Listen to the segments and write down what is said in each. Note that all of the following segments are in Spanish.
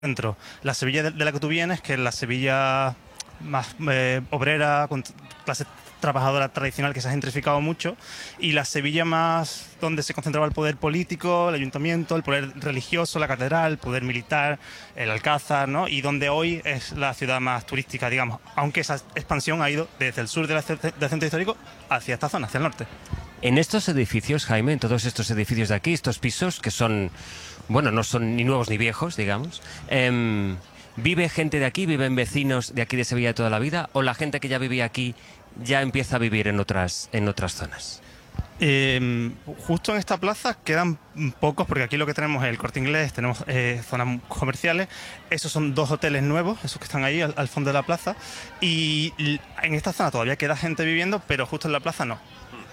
centro. La Sevilla de la que tú vienes, que es la Sevilla más obrera, con clase trabajadora tradicional, que se ha gentrificado mucho, y la Sevilla más donde se concentraba el poder político, el ayuntamiento, el poder religioso, la catedral, el poder militar, el Alcázar, ¿no? Y donde hoy es la ciudad más turística, digamos, aunque esa expansión ha ido desde el sur del centro histórico hacia esta zona, hacia el norte. En estos edificios, Jaime, en todos estos edificios de aquí, estos pisos que son, bueno, no son ni nuevos ni viejos, digamos, ¿vive gente de aquí, viven vecinos de aquí de Sevilla de toda la vida, o la gente que ya vivía aquí ya empieza a vivir en otras zonas? Justo en esta plaza quedan pocos, porque aquí lo que tenemos es el Corte Inglés, tenemos zonas comerciales. Esos son dos hoteles nuevos, esos que están ahí al fondo de la plaza, y en esta zona todavía queda gente viviendo, pero justo en la plaza no.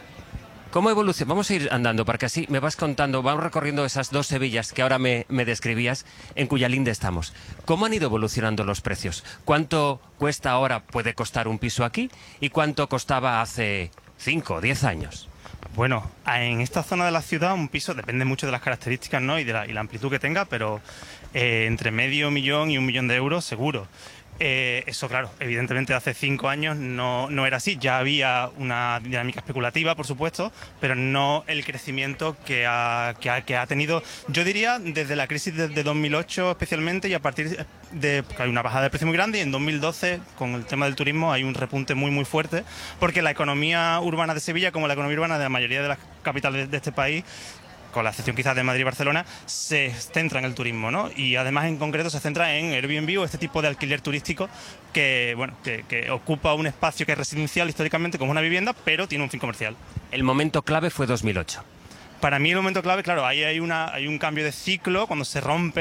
¿Cómo evoluciona? Vamos a ir andando para que así me vas contando, vamos recorriendo esas dos Sevillas que ahora me describías, en cuya linde estamos. ¿Cómo han ido evolucionando los precios? ¿Cuánto cuesta ahora, puede costar un piso aquí? ¿Y cuánto costaba hace 5 o 10 años? Bueno, en esta zona de la ciudad un piso depende mucho de las características, ¿no? y la amplitud que tenga, pero entre medio millón y 1 millón de euros seguro. Eso, claro, evidentemente hace 5 años no era así. Ya había una dinámica especulativa, por supuesto, pero no el crecimiento que ha tenido, yo diría, desde la crisis de 2008 especialmente, y a partir de que hay una bajada de precio muy grande, y en 2012, con el tema del turismo, hay un repunte muy, muy fuerte, porque la economía urbana de Sevilla, como la economía urbana de la mayoría de las capitales de este país, con la excepción quizás de Madrid y Barcelona, se centra en el turismo, ¿no? Y además en concreto se centra en Airbnb o este tipo de alquiler turístico que, bueno, que ocupa un espacio que es residencial históricamente como una vivienda, pero tiene un fin comercial. El momento clave fue 2008. Para mí el momento clave, claro, ahí hay un cambio de ciclo, cuando se rompe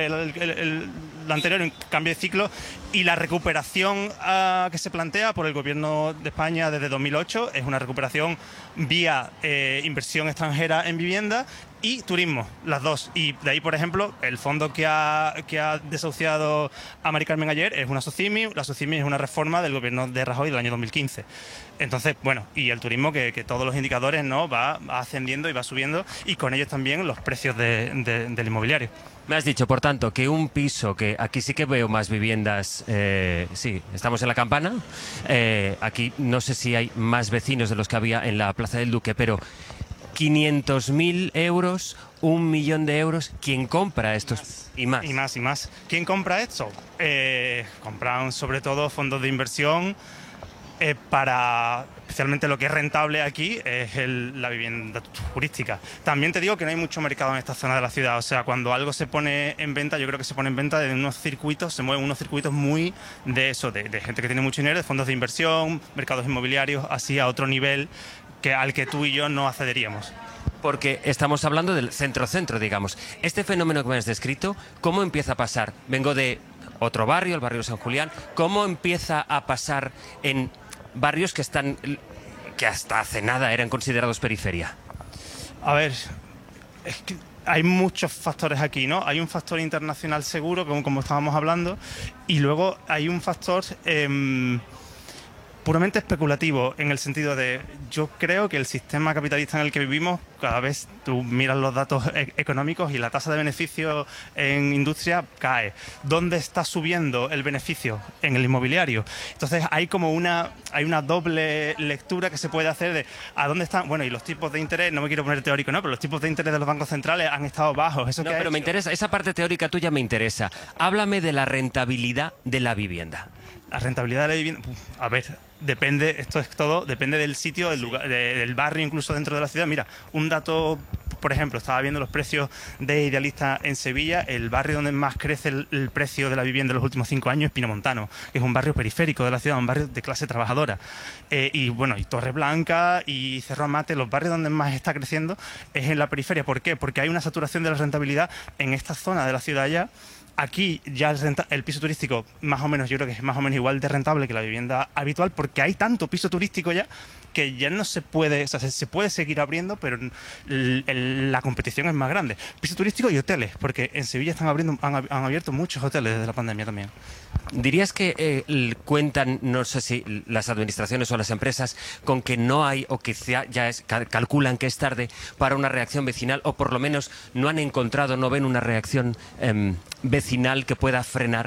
lo anterior, un cambio de ciclo, y la recuperación que se plantea por el gobierno de España desde 2008 es una recuperación vía inversión extranjera en vivienda y turismo, las dos. Y de ahí, por ejemplo, el fondo que ha desahuciado a Mari Carmen ayer es una SOCIMI. La SOCIMI es una reforma del gobierno de Rajoy del año 2015. Entonces, bueno, y el turismo que todos los indicadores, ¿no?, va ascendiendo y va subiendo, y con ellos también los precios del inmobiliario. Me has dicho, por tanto, que un piso, que aquí sí que veo más viviendas, sí, estamos en la Campana, aquí no sé si hay más vecinos de los que había en la Plaza del Duque, pero 500.000 euros, 1 millón de euros, ¿quién compra estos? Y más. Y más, y más. ¿Quién compra esto? Compran sobre todo fondos de inversión para, especialmente lo que es rentable aquí, es la vivienda turística. También te digo que no hay mucho mercado en esta zona de la ciudad, o sea, cuando algo se pone en venta, yo creo que se pone en venta de unos circuitos, se mueven unos circuitos muy de eso, de gente que tiene mucho dinero, de fondos de inversión, mercados inmobiliarios, así a otro nivel al que tú y yo no accederíamos. Porque estamos hablando del centro-centro, digamos. Este fenómeno que me has descrito, ¿cómo empieza a pasar? Vengo de otro barrio, el barrio de San Julián. ¿Cómo empieza a pasar en barrios que hasta hace nada eran considerados periferia? A ver, es que hay muchos factores aquí, ¿no? Hay un factor internacional seguro, como estábamos hablando, y luego hay un factor puramente especulativo, en el sentido de, yo creo que el sistema capitalista en el que vivimos, cada vez tú miras los datos económicos y la tasa de beneficio en industria cae. ¿Dónde está subiendo el beneficio? En el inmobiliario. Entonces hay una doble lectura que se puede hacer de a dónde están, bueno, y los tipos de interés, no me quiero poner teórico, ¿no?, pero los tipos de interés de los bancos centrales han estado bajos. No, pero me interesa, esa parte teórica tuya me interesa. Háblame de la rentabilidad de la vivienda. La rentabilidad de la vivienda, a ver, depende, esto es todo, depende del sitio, del lugar, del barrio, incluso dentro de la ciudad. Mira, un dato, por ejemplo, estaba viendo los precios de Idealista en Sevilla. El barrio donde más crece el precio de la vivienda en los últimos 5 años es Pinomontano, que es un barrio periférico de la ciudad, un barrio de clase trabajadora. Y bueno, y Torreblanca y Cerro Amate, los barrios donde más está creciendo es en la periferia. ¿Por qué? Porque hay una saturación de la rentabilidad en esta zona de la ciudad ya. Aquí ya el piso turístico, más o menos, yo creo que es más o menos igual de rentable que la vivienda habitual, porque hay tanto piso turístico ya que ya no se puede, o sea, se puede seguir abriendo, pero la competición es más grande. Piso turístico y hoteles, porque en Sevilla han abierto muchos hoteles desde la pandemia también. ¿Dirías que cuentan, no sé si las administraciones o las empresas, con que no hay, o que calculan que es tarde para una reacción vecinal, o por lo menos no han encontrado, no ven una reacción vecinal que pueda frenar